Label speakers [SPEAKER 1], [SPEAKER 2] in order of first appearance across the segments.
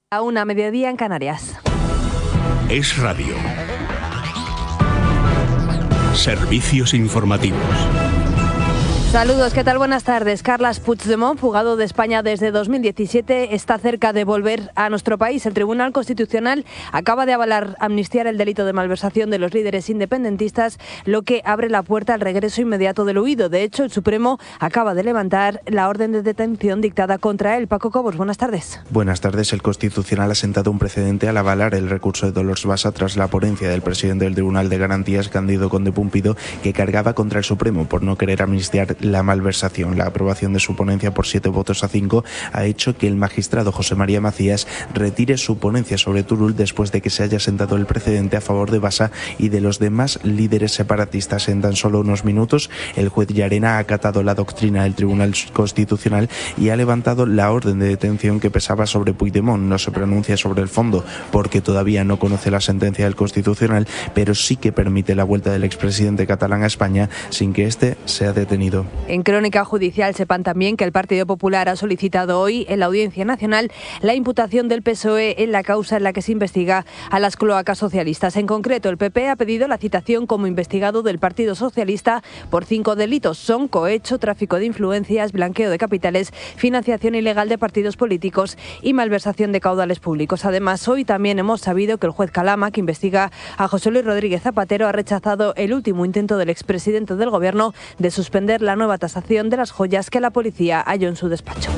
[SPEAKER 1] A 1:00 en Canarias.
[SPEAKER 2] Es Radio. Servicios informativos.
[SPEAKER 1] Saludos, ¿qué tal? Buenas tardes. Carles Puigdemont, fugado de España desde 2017, está cerca de volver a nuestro país. El Tribunal Constitucional acaba de avalar amnistiar el delito de malversación de los líderes independentistas, lo que abre la puerta al regreso inmediato del huido. De hecho, el Supremo acaba de levantar la orden de detención dictada contra él. Paco Cobos, buenas tardes.
[SPEAKER 3] Buenas tardes. El Constitucional ha sentado un precedente al avalar el recurso de Dolors Bassa tras la ponencia del presidente del Tribunal de Garantías, Cándido Conde Pumpido, que cargaba contra el Supremo por no querer amnistiar la malversación. La aprobación de su ponencia por 7 votos a 5 ha hecho que el magistrado José María Macías retire su ponencia sobre Turull después de que se haya sentado el precedente a favor de Bassa y de los demás líderes separatistas. En tan solo unos minutos, el juez Llarena ha acatado la doctrina del Tribunal Constitucional y ha levantado la orden de detención que pesaba sobre Puigdemont. No se pronuncia sobre el fondo porque todavía no conoce la sentencia del Constitucional, pero sí que permite la vuelta del expresidente catalán a España sin que éste sea detenido.
[SPEAKER 1] En crónica judicial sepan también que el Partido Popular ha solicitado hoy en la Audiencia Nacional la imputación del PSOE en la causa en la que se investiga a las cloacas socialistas. En concreto, el PP ha pedido la citación como investigado del Partido Socialista por 5 delitos. Son cohecho, tráfico de influencias, blanqueo de capitales, financiación ilegal de partidos políticos y malversación de caudales públicos. Además, hoy también hemos sabido que el juez Calama, que investiga a José Luis Rodríguez Zapatero, ha rechazado el último intento del expresidente del Gobierno de suspender la nueva tasación de las joyas que la policía halló en su despacho.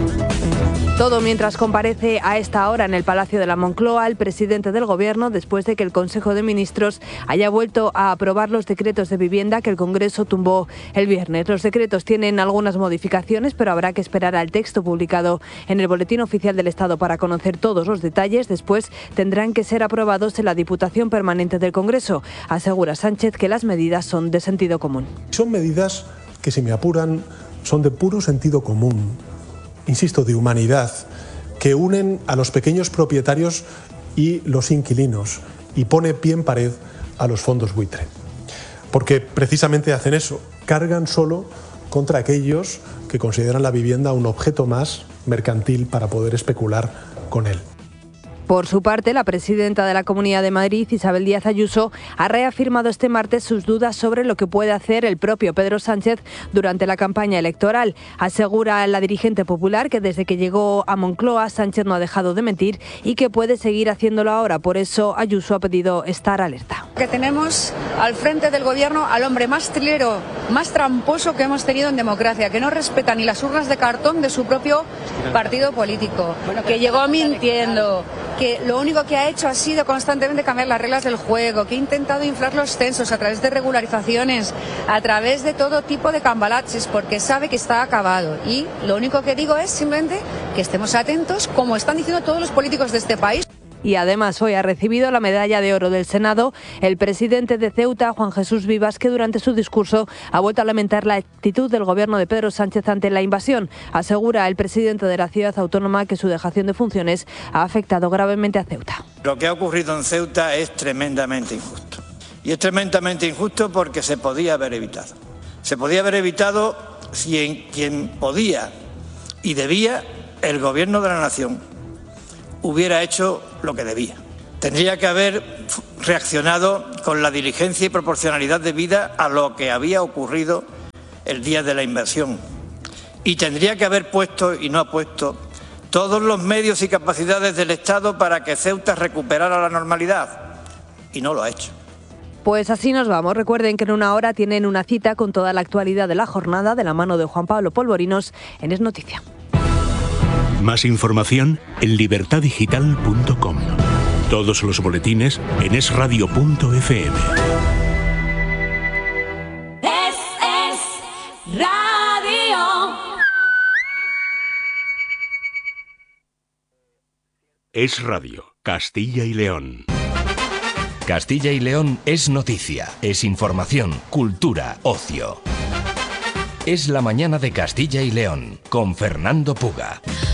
[SPEAKER 1] Todo mientras comparece a esta hora en el Palacio de la Moncloa el presidente del Gobierno después de que el Consejo de Ministros haya vuelto a aprobar los decretos de vivienda que el Congreso tumbó el viernes. Los decretos tienen algunas modificaciones, pero habrá que esperar al texto publicado en el Boletín Oficial del Estado para conocer todos los detalles. Después tendrán que ser aprobados en la Diputación Permanente del Congreso. Asegura Sánchez que las medidas son de sentido común.
[SPEAKER 4] Son medidas que, si me apuran, son de puro sentido común, insisto, de humanidad, que unen a los pequeños propietarios y los inquilinos y pone pie en pared a los fondos buitre. Porque precisamente hacen eso, cargan solo contra aquellos que consideran la vivienda un objeto más mercantil para poder especular con él.
[SPEAKER 1] Por su parte, la presidenta de la Comunidad de Madrid, Isabel Díaz Ayuso, ha reafirmado este martes sus dudas sobre lo que puede hacer el propio Pedro Sánchez durante la campaña electoral. Asegura la dirigente popular que desde que llegó a Moncloa, Sánchez no ha dejado de mentir y que puede seguir haciéndolo ahora. Por eso, Ayuso ha pedido estar alerta.
[SPEAKER 5] Que tenemos al frente del Gobierno al hombre más trilero, más tramposo que hemos tenido en democracia, que no respeta ni las urnas de cartón de su propio partido político, que llegó mintiendo, que lo único que ha hecho ha sido constantemente cambiar las reglas del juego, que ha intentado inflar los censos a través de regularizaciones, a través de todo tipo de cambalaches, porque sabe que está acabado. Y lo único que digo es simplemente que estemos atentos, como están diciendo todos los políticos de este país.
[SPEAKER 1] Y además hoy ha recibido la medalla de oro del Senado el presidente de Ceuta, Juan Jesús Vivas, que durante su discurso ha vuelto a lamentar la actitud del gobierno de Pedro Sánchez ante la invasión. Asegura el presidente de la ciudad autónoma que su dejación de funciones ha afectado gravemente a Ceuta.
[SPEAKER 6] Lo que ha ocurrido en Ceuta es tremendamente injusto. Y es tremendamente injusto porque se podía haber evitado. Se podía haber evitado si quien podía y debía, el gobierno de la nación, hubiera hecho lo que debía. Tendría que haber reaccionado con la diligencia y proporcionalidad debida a lo que había ocurrido el día de la invasión. Y tendría que haber puesto, y no ha puesto, todos los medios y capacidades del Estado para que Ceuta recuperara la normalidad. Y no lo ha hecho.
[SPEAKER 1] Pues así nos vamos. Recuerden que en una hora tienen una cita con toda la actualidad de la jornada de la mano de Juan Pablo Polvorinos en Es Noticia.
[SPEAKER 2] Más información en libertadigital.com. Todos los boletines en esradio.fm.
[SPEAKER 7] Es Radio.
[SPEAKER 2] Es Radio, Castilla y León.
[SPEAKER 8] Castilla y León es noticia, es información, cultura, ocio. Es la mañana de Castilla y León, con Fernando Puga.